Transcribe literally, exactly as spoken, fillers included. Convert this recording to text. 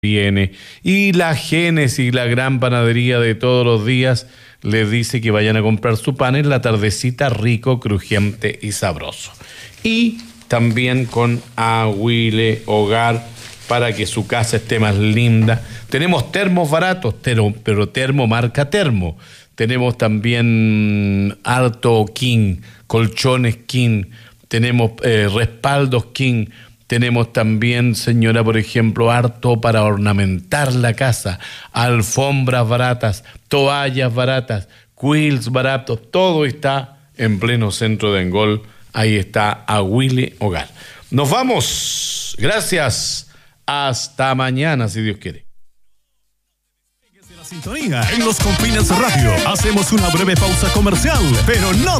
viene. Y la Génesis, la gran panadería de todos los días, les dice que vayan a comprar su pan en la tardecita, rico, crujiente y sabroso. Y también con Agüile Hogar, para que su casa esté más linda. Tenemos termos baratos, pero, pero termo marca termo. Tenemos también harto King, colchones King, tenemos eh, respaldos King. Tenemos también, señora, por ejemplo, harto para ornamentar la casa, alfombras baratas, toallas baratas, quilts baratos, todo está en pleno centro de Engol. Ahí está Agüile Hogar. Nos vamos. Gracias. Hasta mañana, si Dios quiere. Sintonía en Los Confines Radio. Hacemos una breve pausa comercial, pero no